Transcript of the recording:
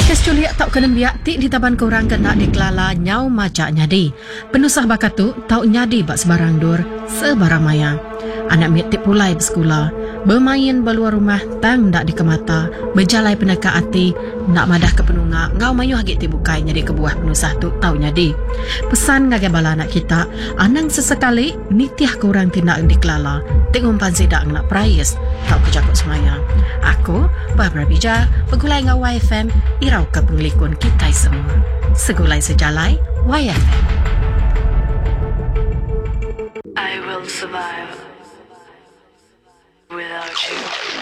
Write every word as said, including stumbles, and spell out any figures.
Kes culiak tak kena biak tik di taban korang kena dikelala nyau macak nyadi. Penusah bakat tu tau nyadi bak sebarang dur, sebarang maya. Anak miat tik pulai bersekolah, bermain beluar rumah tang dak dikemata, berjalai peneka hati, nak madah ke penunga, ngau mayu hagit tik bukai nyadi kebuah penusah tu tau nyadi. Pesan ngagai bala anak kita, anang sesekali nitiah korang tindak dikelala, tik umpan sidak nak prayes, tau kejakut semaya. Aku, Barbara Bija, pegulai ngau Y F M, irau ke penglikun kita semua. Segulai sejalai, Y F M. I will survive without you.